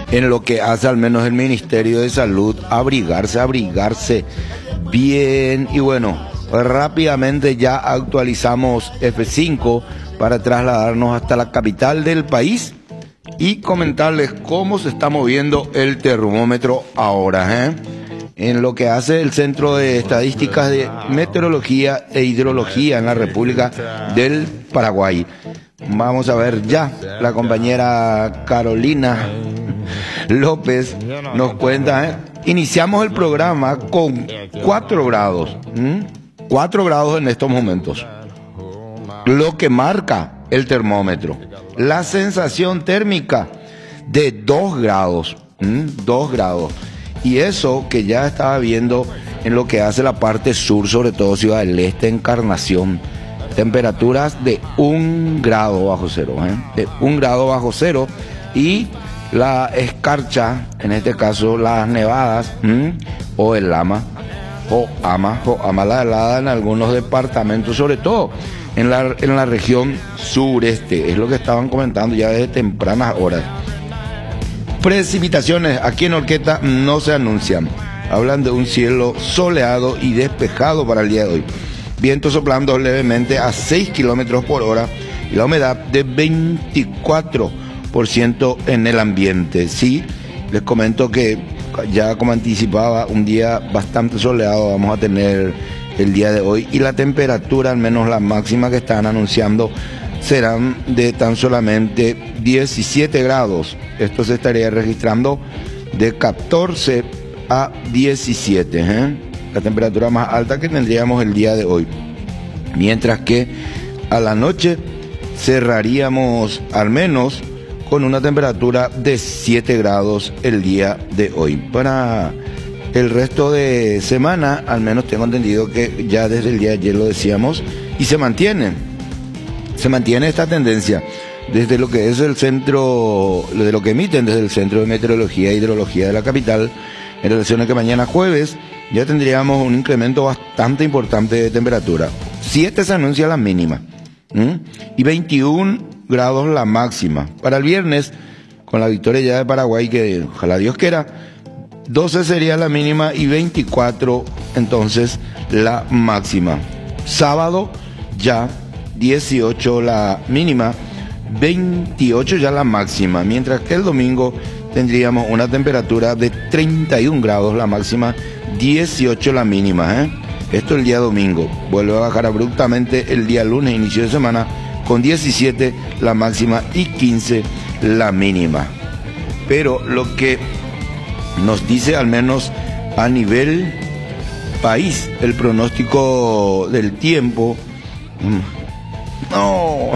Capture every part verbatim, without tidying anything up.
en lo que hace al menos el Ministerio de Salud, abrigarse, abrigarse bien. Y bueno, rápidamente ya actualizamos F cinco para trasladarnos hasta la capital del país y comentarles cómo se está moviendo el termómetro ahora, ¿eh? En lo que hace el Centro de Estadísticas de Meteorología e Hidrología en la República del Paraguay. Vamos a ver ya, la compañera Carolina López nos cuenta, ¿eh? Iniciamos el programa con cuatro grados, ¿m? cuatro grados en estos momentos, lo que marca el termómetro. La sensación térmica de dos grados, ¿m? dos grados. Y eso que ya estaba viendo en lo que hace la parte sur, sobre todo Ciudad del Este, Encarnación. Temperaturas de un grado bajo cero, ¿eh? De un grado bajo cero. Y la escarcha, en este caso las nevadas, ¿m? o el lama, o ama, o ama la helada en algunos departamentos, sobre todo en la, en la región sureste. Es lo que estaban comentando ya desde tempranas horas. Precipitaciones aquí en Horqueta no se anuncian. Hablan de un cielo soleado y despejado para el día de hoy. Viento soplando levemente a seis kilómetros por hora y la humedad de veinticuatro por ciento en el ambiente. Sí, les comento que ya como anticipaba, un día bastante soleado vamos a tener el día de hoy y la temperatura, al menos la máxima que están anunciando, serán de tan solamente diecisiete grados. Esto se estaría registrando de catorce a diecisiete, ¿eh? La temperatura más alta que tendríamos el día de hoy. Mientras que a la noche cerraríamos al menos con una temperatura de siete grados el día de hoy. Para el resto de semana, al menos tengo entendido que ya desde el día de ayer lo decíamos, y se mantiene, se mantiene esta tendencia desde lo que es el centro, de lo que emiten desde el Centro de Meteorología e Hidrología de la capital, en relación a que mañana jueves ya tendríamos un incremento bastante importante de temperatura. siete se anuncia la mínima, ¿m? y veintiún grados la máxima. Para el viernes, con la victoria ya de Paraguay, que ojalá Dios quiera, doce sería la mínima y veinticuatro entonces la máxima. Sábado ya dieciocho la mínima, veintiocho ya la máxima, mientras que el domingo tendríamos una temperatura de treinta y un grados la máxima, dieciocho la mínima, ¿eh? Esto el día domingo. Vuelve a bajar abruptamente el día lunes, inicio de semana, con diecisiete la máxima y quince la mínima. Pero lo que nos dice, al menos a nivel país, el pronóstico del tiempo, no,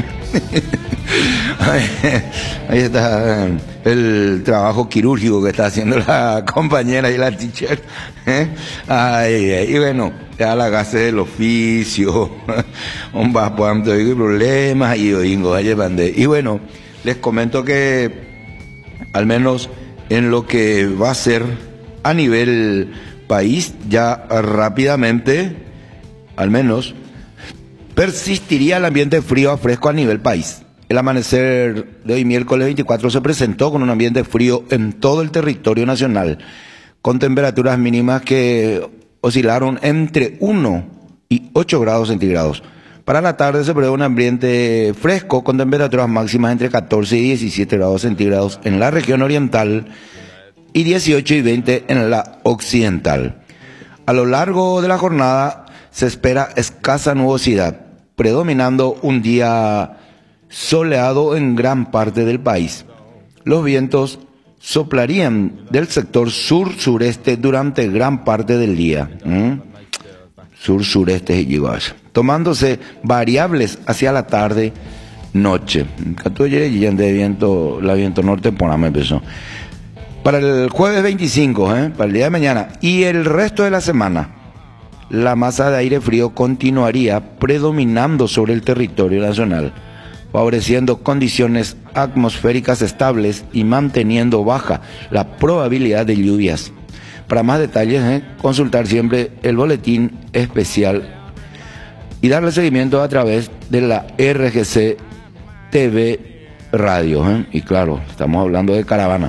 ahí está el trabajo quirúrgico que está haciendo la compañera y la teacher, ¿eh? Ay, ay, y bueno, ya la gase del oficio, un bastante de problemas y oingo, y bueno, les comento que al menos en lo que va a ser a nivel país, ya rápidamente, al menos, persistiría el ambiente frío a fresco a nivel país. El amanecer de hoy, miércoles veinticuatro, se presentó con un ambiente frío en todo el territorio nacional, con temperaturas mínimas que oscilaron entre uno y ocho grados centígrados. Para la tarde se prevé un ambiente fresco con temperaturas máximas entre catorce y diecisiete grados centígrados en la región oriental y dieciocho y veinte en la occidental. A lo largo de la jornada se espera escasa nubosidad, predominando un día soleado en gran parte del país. Los vientos soplarían del sector sur-sureste durante gran parte del día. ¿Mm? Sur-sureste y Yiguas, tomándose variables hacia la tarde, noche. De viento, la viento norte por me empezó. Para el jueves veinticinco, ¿eh? para el día de mañana y el resto de la semana, la masa de aire frío continuaría predominando sobre el territorio nacional, favoreciendo condiciones atmosféricas estables y manteniendo baja la probabilidad de lluvias. Para más detalles, ¿eh? consultar siempre el boletín especial y darle seguimiento a través de la R G C T V Radio. ¿eh? Y claro, estamos hablando de caravana.